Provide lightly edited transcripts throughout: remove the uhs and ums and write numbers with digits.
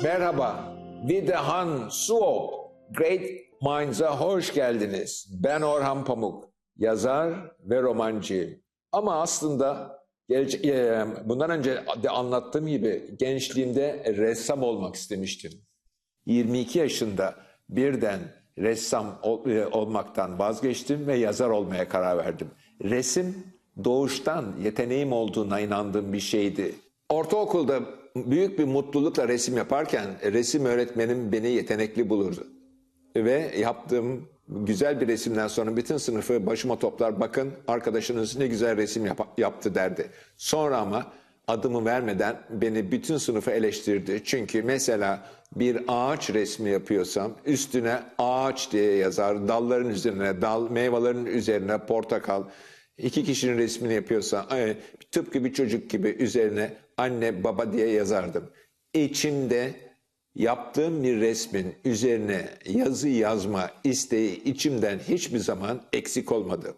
Merhaba, Videhan Suop, Great Minds'a hoş geldiniz. Ben Orhan Pamuk, yazar ve romancı. Ama aslında bundan önce de anlattığım gibi gençliğimde ressam olmak istemiştim. 22 yaşında birden ressam olmaktan vazgeçtim ve yazar olmaya karar verdim. Resim doğuştan yeteneğim olduğuna inandığım bir şeydi. Ortaokulda büyük bir mutlulukla resim yaparken resim öğretmenim beni yetenekli bulurdu. Ve yaptığım güzel bir resimden sonra bütün sınıfı başıma toplar, bakın arkadaşınız ne güzel resim yaptı derdi. Sonra ama adımı vermeden beni bütün sınıfı eleştirdi. Çünkü mesela bir ağaç resmi yapıyorsam üstüne ağaç diye yazar, dalların üzerine dal, meyvelerin üzerine portakal. İki kişinin resmini yapıyorsa tıpkı bir çocuk gibi üzerine anne baba diye yazardım. İçimde yaptığım bir resmin üzerine yazı yazma isteği içimden hiçbir zaman eksik olmadı.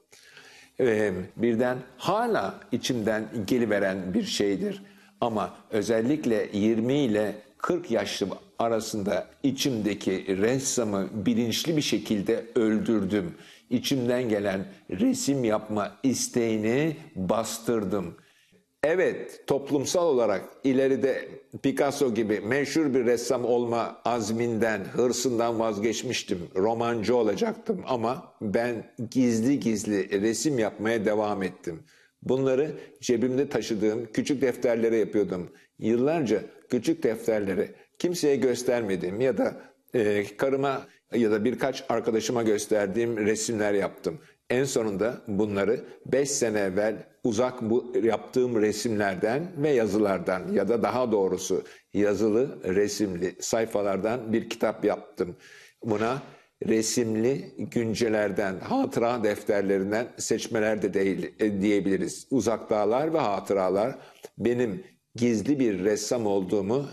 Birden hala içimden geliveren bir şeydir. Ama özellikle 20 ile 40 yaşlı arasında içimdeki ressamı bilinçli bir şekilde öldürdüm. İçimden gelen resim yapma isteğini bastırdım. Evet, toplumsal olarak ileride Picasso gibi meşhur bir ressam olma azminden, hırsından vazgeçmiştim. Romancı olacaktım ama ben gizli gizli resim yapmaya devam ettim. Bunları cebimde taşıdığım küçük defterlere yapıyordum. Yıllarca küçük defterleri kimseye göstermediğim ya da karıma ya da birkaç arkadaşıma gösterdiğim resimler yaptım. En sonunda bunları 5 sene evvel yaptığım resimlerden ve yazılardan ya da daha doğrusu yazılı resimli sayfalardan bir kitap yaptım. Buna resimli güncelerden, hatıra defterlerinden seçmeler de diyebiliriz. Uzak Dağlar ve Hatıralar benim gizli bir ressam olduğumu,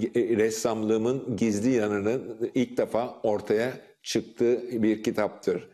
ressamlığımın gizli yanının ilk defa ortaya çıktığı bir kitaptır.